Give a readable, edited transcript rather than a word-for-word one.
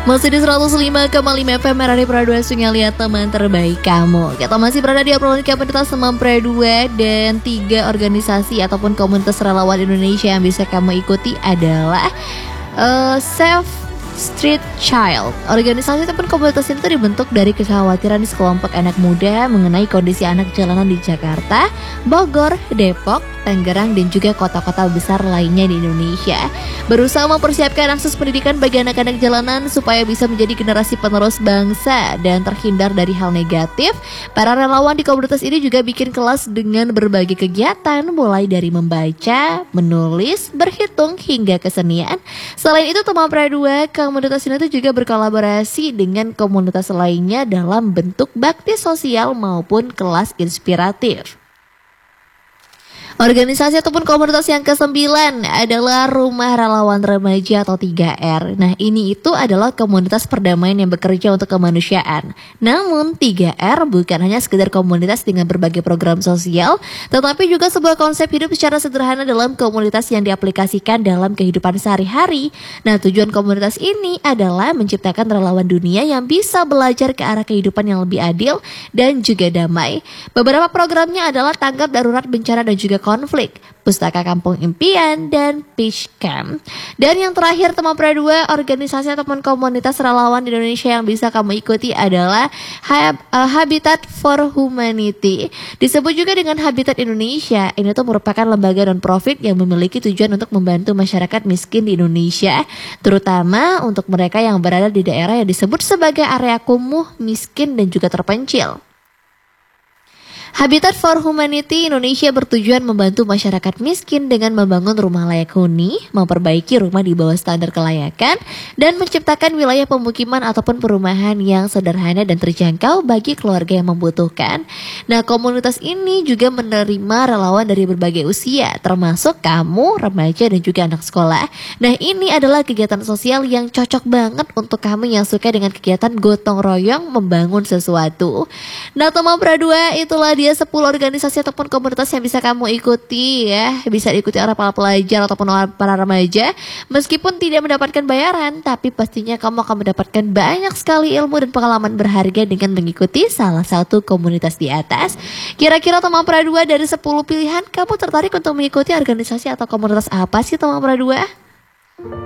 Masih di 105,5 FM Radio Pradua Sungai, lihat teman terbaik kamu. Kita masih berada di obrolan komunitas Teman Pradua, dan 3 organisasi ataupun komunitas relawan Indonesia yang bisa kamu ikuti adalah Save Street Child. Organisasi ataupun komunitas itu dibentuk dari kekhawatiran sekelompok anak muda mengenai kondisi anak jalanan di Jakarta, Bogor, Depok, Tangerang, dan juga kota-kota besar lainnya di Indonesia. Berusaha mempersiapkan akses pendidikan bagi anak-anak jalanan supaya bisa menjadi generasi penerus bangsa dan terhindar dari hal negatif. Para relawan di komunitas ini juga bikin kelas dengan berbagai kegiatan, mulai dari membaca, menulis, berhitung, hingga kesenian. Selain itu, Teman Pradua, komunitas ini tuh juga berkolaborasi dengan komunitas lainnya dalam bentuk bakti sosial maupun kelas inspiratif. Organisasi ataupun komunitas yang ke-9 adalah Rumah Relawan Remaja atau 3R. Nah, ini itu adalah komunitas perdamaian yang bekerja untuk kemanusiaan. Namun 3R bukan hanya sekedar komunitas dengan berbagai program sosial, tetapi juga sebuah konsep hidup secara sederhana dalam komunitas yang diaplikasikan dalam kehidupan sehari-hari. Nah, tujuan komunitas ini adalah menciptakan relawan dunia yang bisa belajar ke arah kehidupan yang lebih adil dan juga damai. Beberapa programnya adalah tanggap darurat bencana dan juga konflik, Pustaka Kampung Impian, dan Peace Camp. Dan yang terakhir, Teman Pradua, organisasi ataupun komunitas relawan di Indonesia yang bisa kamu ikuti adalah Habitat for Humanity. Disebut juga dengan Habitat Indonesia. Ini tuh merupakan lembaga non-profit yang memiliki tujuan untuk membantu masyarakat miskin di Indonesia, terutama untuk mereka yang berada di daerah yang disebut sebagai area kumuh, miskin, dan juga terpencil. Habitat for Humanity Indonesia bertujuan membantu masyarakat miskin dengan membangun rumah layak huni, memperbaiki rumah di bawah standar kelayakan, dan menciptakan wilayah pemukiman ataupun perumahan yang sederhana dan terjangkau bagi keluarga yang membutuhkan. Nah, komunitas ini juga menerima relawan dari berbagai usia, termasuk kamu, remaja, dan juga anak sekolah. Nah, ini adalah kegiatan sosial yang cocok banget untuk kamu yang suka dengan kegiatan gotong royong membangun sesuatu. Nah, Teman Pradua, itulah dia 10 organisasi ataupun komunitas yang bisa kamu ikuti ya. Bisa diikuti oleh para pelajar ataupun para remaja. Meskipun tidak mendapatkan bayaran, tapi pastinya kamu akan mendapatkan banyak sekali ilmu dan pengalaman berharga dengan mengikuti salah satu komunitas di atas. Kira-kira Teman Pradua, dari 10 pilihan, kamu tertarik untuk mengikuti organisasi atau komunitas apa sih, Teman Pradua?